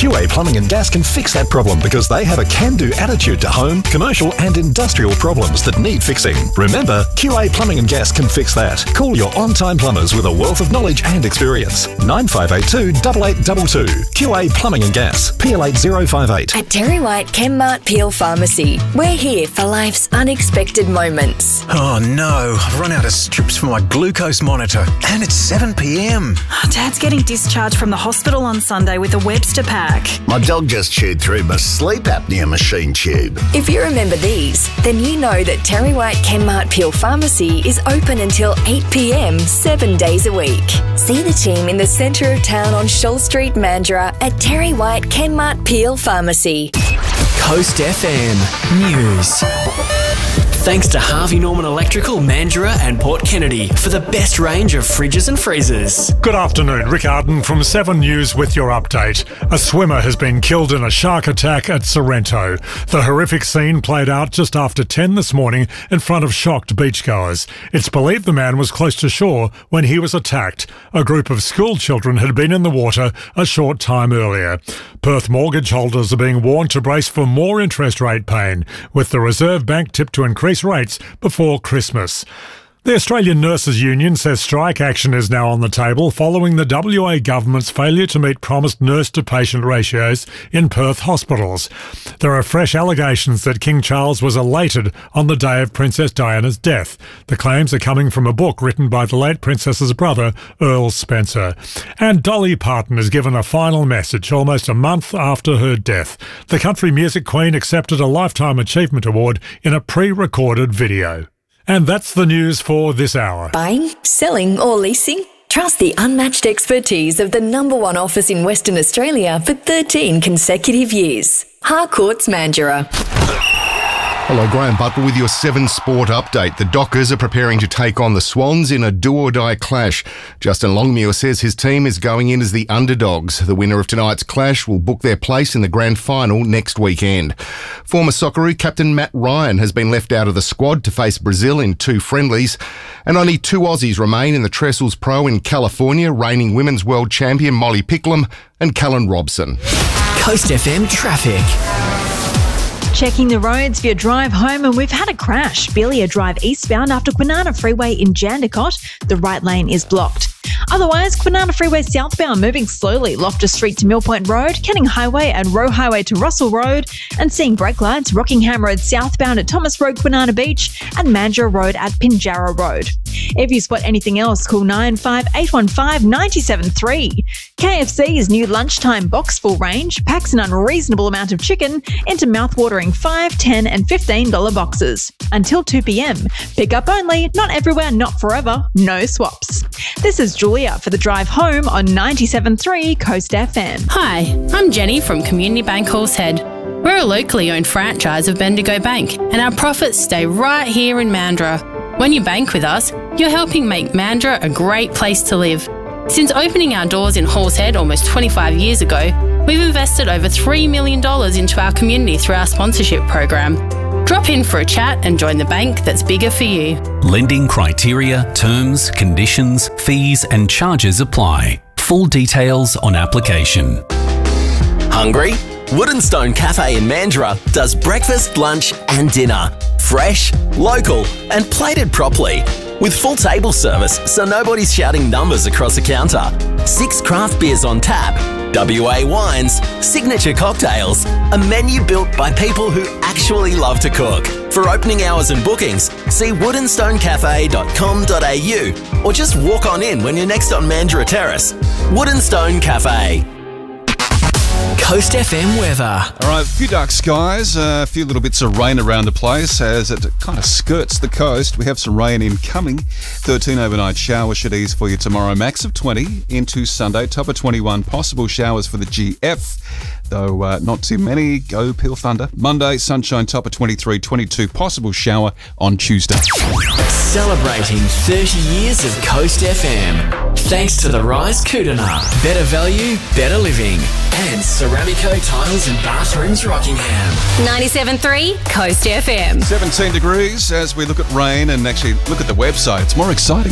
QA Plumbing and Gas can fix that problem because they have a can-do attitude to home, commercial and industrial problems that need fixing. Remember, QA Plumbing and Gas can fix that. Call your on-time plumbers with a wealth of knowledge and experience. 9582 8822. QA Plumbing and Gas, PL8058. At Terry White Chemmart Peel Pharmacy, we're here for life's unexpected moments. Oh no, I've run out of strips for my glucose monitor and it's 7 p.m. Dad's getting discharged from the hospital on Sunday with a Webster pack. My dog just chewed through my sleep apnea machine tube. If you remember these, then you know that Terry White Chemmart Peel Pharmacy is open until 8 p.m, 7 days a week. See the team in the centre of town on Shoal Street, Mandurah at Terry White Chemmart Peel Pharmacy. Coast FM News. Thanks to Harvey Norman Electrical, Mandurah and Port Kennedy for the best range of fridges and freezers. Good afternoon, Rick Arden from 7 News with your update. A swimmer has been killed in a shark attack at Sorrento. The horrific scene played out just after 10 this morning in front of shocked beachgoers. It's believed the man was close to shore when he was attacked. A group of school children had been in the water a short time earlier. Perth mortgage holders are being warned to brace for more interest rate pain, with the Reserve Bank tipped to increase rates before Christmas. The Australian Nurses Union says strike action is now on the table following the WA government's failure to meet promised nurse-to-patient ratios in Perth hospitals. There are fresh allegations that King Charles was elated on the day of Princess Diana's death. The claims are coming from a book written by the late Princess's brother, Earl Spencer. And Dolly Parton is given a final message almost a month after her death. The country music queen accepted a Lifetime Achievement Award in a pre-recorded video. And that's the news for this hour. Buying, selling or leasing? Trust the unmatched expertise of the #1 office in Western Australia for 13 consecutive years. Harcourts, Mandurah. Hello, Graham Butler with your 7 Sport update. The Dockers are preparing to take on the Swans in a do-or-die clash. Justin Longmuir says his team is going in as the underdogs. The winner of tonight's clash will book their place in the grand final next weekend. Former Socceroo captain Matt Ryan has been left out of the squad to face Brazil in 2 friendlies. And only 2 Aussies remain in the Trestles Pro in California, reigning women's world champion Molly Picklum and Callan Robson. Coast FM traffic. Checking the roads for your drive home, and we've had a crash. Belia Drive eastbound after Kwinana Freeway in Jandakot. The right lane is blocked. Otherwise, Kwinana Freeway southbound moving slowly, Loftus Street to Millpoint Road, Canning Highway and Roe Highway to Russell Road, and seeing brake lights, Rockingham Road southbound at Thomas Road, Kwinana Beach, and Mandurah Road at Pinjarra Road. If you spot anything else, call 95815 973. KFC's new lunchtime box full range packs an unreasonable amount of chicken into mouthwatering $5, $10 and $15 boxes. Until 2 p.m. Pick up only, not everywhere, not forever, no swaps. This is Julia for the drive home on 97.3 Coast FM. Hi, I'm Jenny from Community Bank Horsehead. We're a locally owned franchise of Bendigo Bank, and our profits stay right here in Mandurah. When you bank with us, you're helping make Mandurah a great place to live. Since opening our doors in Horsehead almost 25 years ago, we've invested over $3 million into our community through our sponsorship program. Drop in for a chat and join the bank that's bigger for you. Lending criteria, terms, conditions, fees and charges apply. Full details on application. Hungry? Wooden Stone Cafe in Mandurah does breakfast, lunch and dinner. Fresh, local and plated properly. With full table service so nobody's shouting numbers across the counter. 6 craft beers on tap, WA wines, signature cocktails, a menu built by people who actually love to cook. For opening hours and bookings, see woodenstonecafe.com.au or just walk on in when you're next on Mandurah Terrace. Wooden Stone Cafe. Coast FM weather. All right, a few dark skies, a few little bits of rain around the place as it kind of skirts the coast. We have some rain incoming. 13 overnight showers should ease for you tomorrow. Max of 20 into Sunday. Top of 21. Possible showers for the GF, though not too many. Go Peel Thunder. Monday, sunshine, top of 23. 22. Possible shower on Tuesday. Celebrating 30 years of Coast FM. Thanks to the Rise Kootenai. Better value, better living. And Ceramico Tiles and Bathrooms Rockingham. 97.3 Coast FM. 17 degrees as we look at rain and actually look at the website. It's more exciting.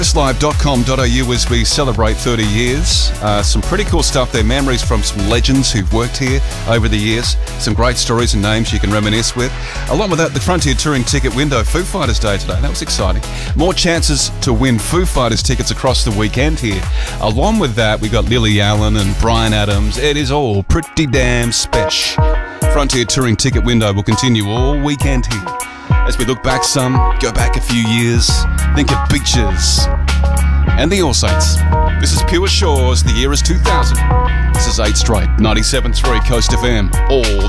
Coastlive.com.au as we celebrate 30 years. Some pretty cool stuff there. Memories from some legends who've worked here over the years. Some great stories and names you can reminisce with. Along with that, the Frontier Touring ticket window, Foo Fighters Day today. That was exciting. More chances to win Foo Fighters tickets across the weekend here. Along with that, we got Lily Allen and Bryan Adams. It is all pretty damn special. Frontier Touring ticket window will continue all weekend here. As we look back some, go back a few years, think of beaches and the All Saints. This is Pure Shores, the year is 2000. This is 8 Straight, 97.3 Coast FM, all